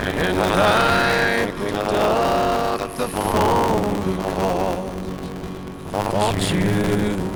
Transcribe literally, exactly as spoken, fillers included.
And I picked up the phone to call, thought you